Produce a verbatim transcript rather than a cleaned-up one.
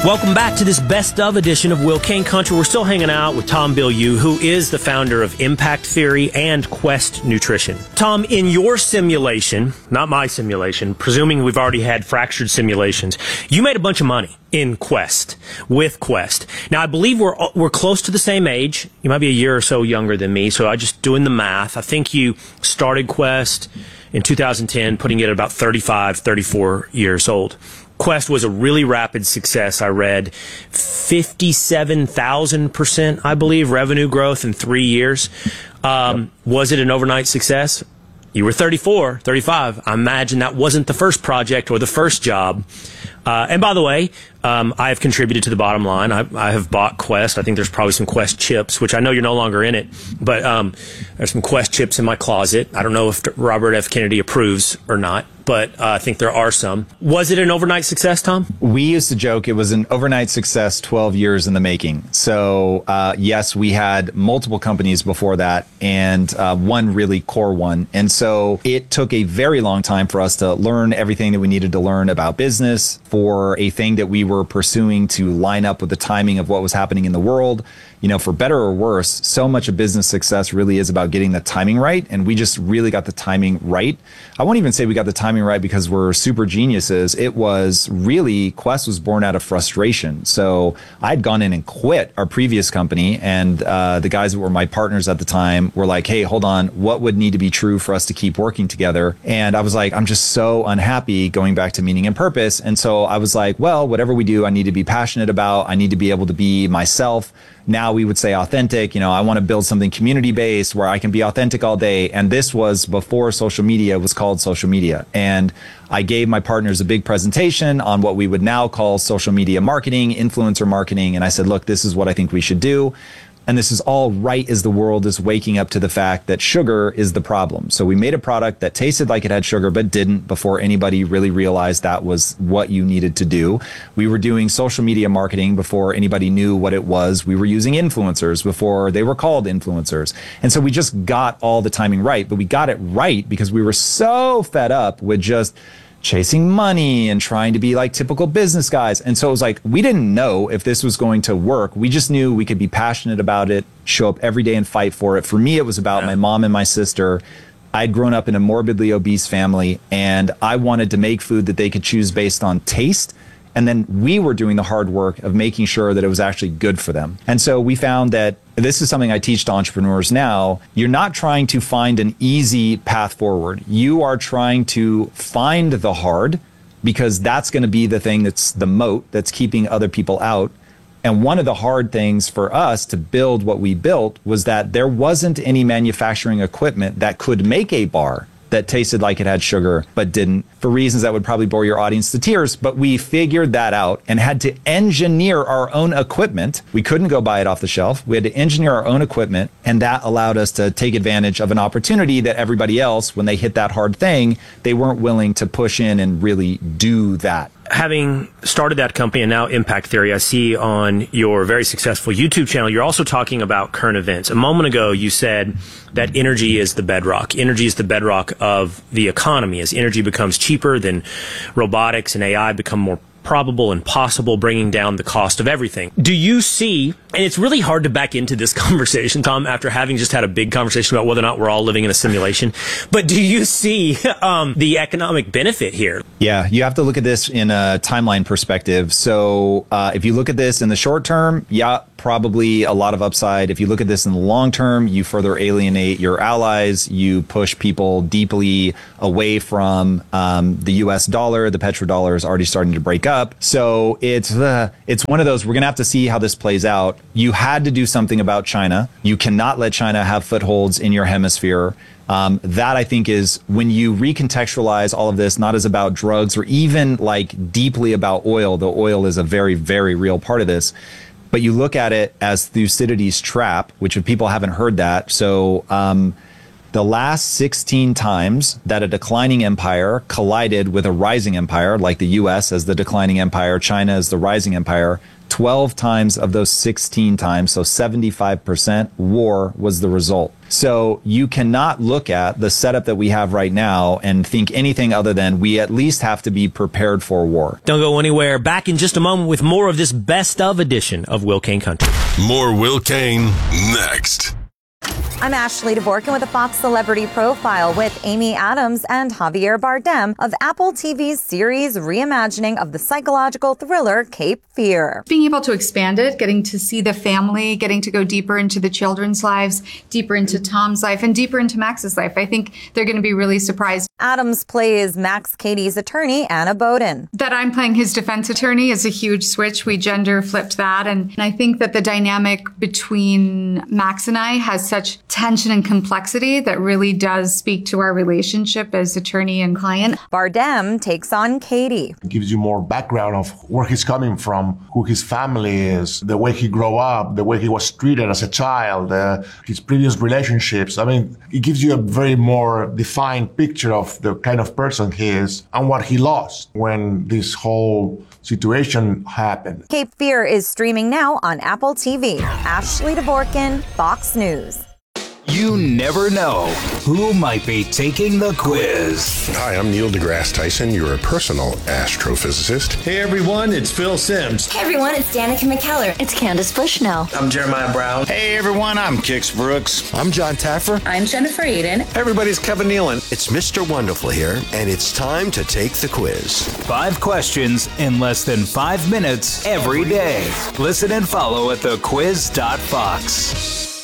Welcome back to this best of edition of Will Cain Country. We're still hanging out with Tom Bilyeu, who is the founder of Impact Theory and Quest Nutrition. Tom, in your simulation, not my simulation, presuming we've already had fractured simulations, you made a bunch of money in Quest, with Quest. Now, I believe we're we're close to the same age. You might be a year or so younger than me, so I just doing the math. I think you started Quest in two thousand ten, putting it at about thirty-five, thirty-four years old. Quest was a really rapid success. I read fifty-seven thousand percent, I believe, revenue growth in three years. Um, yep. Was it an overnight success? You were thirty-four, thirty-five. I imagine that wasn't the first project or the first job. Uh, and by the way, um, I have contributed to the bottom line. I, I have bought Quest. I think there's probably some Quest chips, which I know you're no longer in it, but um, there's some Quest chips in my closet. I don't know if Robert F. Kennedy approves or not, but uh, I think there are some. Was it an overnight success, Tom? We used to joke it was an overnight success, twelve years in the making. So uh, yes, we had multiple companies before that, and uh, one really core one. And so it took a very long time for us to learn everything that we needed to learn about business, for a thing that we were pursuing to line up with the timing of what was happening in the world. You know, for better or worse, so much of business success really is about getting the timing right. And we just really got the timing right. I won't even say we got the timing right because we're super geniuses. It was really, Quest was born out of frustration. So I'd gone in and quit our previous company. And uh, the guys that were my partners at the time were like, hey, hold on, what would need to be true for us to keep working together? And I was like, I'm just so unhappy, going back to meaning and purpose. And so I was like, well, whatever we do, I need to be passionate about. I need to be able to be myself. Now we would say authentic. You know, I want to build something community based where I can be authentic all day. And this was before social media was called social media. And I gave my partners a big presentation on what we would now call social media marketing, influencer marketing. And I said, look, this is what I think we should do. And this is all right as the world is waking up to the fact that sugar is the problem. So we made a product that tasted like it had sugar, but didn't, before anybody really realized that was what you needed to do. We were doing social media marketing before anybody knew what it was. We were using influencers before they were called influencers. And so we just got all the timing right, but we got it right because we were so fed up with just chasing money and trying to be like typical business guys. And so it was like, we didn't know if this was going to work. We just knew we could be passionate about it, show up every day and fight for it. For me, it was about yeah. my mom and my sister. I'd grown up in a morbidly obese family, and I wanted to make food that they could choose based on taste. And then we were doing the hard work of making sure that it was actually good for them. And so we found that this is something I teach to entrepreneurs now. You're not trying to find an easy path forward. You are trying to find the hard, because that's going to be the thing that's the moat that's keeping other people out. And one of the hard things for us to build what we built was that there wasn't any manufacturing equipment that could make a bar that tasted like it had sugar, but didn't, for reasons that would probably bore your audience to tears. But we figured that out and had to engineer our own equipment. We couldn't go buy it off the shelf. We had to engineer our own equipment, and that allowed us to take advantage of an opportunity that everybody else, when they hit that hard thing, they weren't willing to push in and really do that. Having started that company and now Impact Theory, I see on your very successful YouTube channel, you're also talking about current events. A moment ago, you said that energy is the bedrock. Energy is the bedrock of the economy. As energy becomes cheaper, then robotics and A I become more probable and possible, bringing down the cost of everything. Do you see, and it's really hard to back into this conversation, Tom, after having just had a big conversation about whether or not we're all living in a simulation, but do you see um, the economic benefit here? Yeah, you have to look at this in a timeline perspective. So uh, if you look at this in the short term, yeah, probably a lot of upside. If you look at this in the long term, you further alienate your allies. You push people deeply away from um, the U S dollar. The petrodollar is already starting to break up. So it's uh, it's one of those, we're going to have to see how this plays out. You had to do something about China. You cannot let China have footholds in your hemisphere. Um, that I think is when you recontextualize all of this, not as about drugs or even like deeply about oil, though oil is a very, very real part of this. But you look at it as Thucydides' trap, which if people haven't heard that. So um, the last sixteen times that a declining empire collided with a rising empire, like the U S as the declining empire, China as the rising empire, twelve times of those sixteen times, so seventy-five percent, war was the result. So you cannot look at the setup that we have right now and think anything other than we at least have to be prepared for war. Don't go anywhere. Back in just a moment with more of this best of edition of Will Cain Country. More Will Cain next. I'm Ashley Dvorkin with a Fox Celebrity Profile with Amy Adams and Javier Bardem of Apple T V's series reimagining of the psychological thriller Cape Fear. Being able to expand it, getting to see the family, getting to go deeper into the children's lives, deeper into Tom's life, and deeper into Max's life. I think they're going to be really surprised. Adams plays Max Cady's attorney, Anna Boden. That I'm playing his defense attorney is a huge switch. We gender flipped that. And I think that the dynamic between Max and I has such tension and complexity that really does speak to our relationship as attorney and client. Bardem takes on Cady. It gives you more background of where he's coming from, who his family is, the way he grew up, the way he was treated as a child, uh, his previous relationships. I mean, it gives you a very more defined picture of the kind of person he is and what he lost when this whole situation happened. Cape Fear is streaming now on Apple T V. Ashley Dvorkin, Fox News. You never know who might be taking the quiz. Hi, I'm Neil deGrasse Tyson, your personal astrophysicist. Hey everyone, it's Phil Simms. Hey everyone, it's Danica McKellar. It's Candace Bushnell. I'm Jeremiah Brown. Hey everyone, I'm Kix Brooks. I'm John Taffer. I'm Jennifer Aiden. Everybody's Kevin Nealon. It's Mister Wonderful here, and it's time to take the quiz. Five questions in less than five minutes every day. Listen and follow at the quiz dot fox.